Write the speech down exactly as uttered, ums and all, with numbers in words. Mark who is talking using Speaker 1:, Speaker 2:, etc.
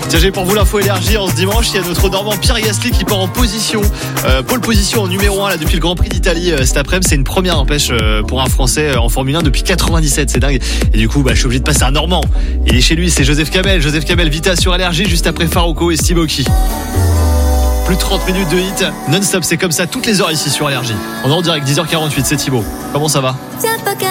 Speaker 1: Tiens, j'ai pour vous l'info énergie en ce dimanche. Il y a notre Normand Pierre Gasly qui part en position, euh, pole position en numéro un là, depuis le Grand Prix d'Italie euh, cet après-midi. C'est une première, n'empêche, euh, pour un Français euh, en Formule un depuis quatre-vingt-dix-sept. C'est dingue. Et du coup, bah, je suis obligé de passer un Normand. Il est chez lui, c'est Joseph Kamel. Joseph Kamel, Vita sur énergie, juste après Farouko et Steve Aoki. Plus de trente minutes de hit non-stop, c'est comme ça toutes les heures ici sur énergie. On est en direct, dix heures quarante-huit, c'est Thibaut. Comment ça va ?